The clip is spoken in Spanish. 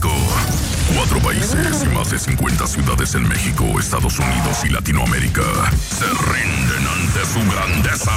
México. 4 países y más de 50 ciudades en México, Estados Unidos y Latinoamérica se rinden ante su grandeza.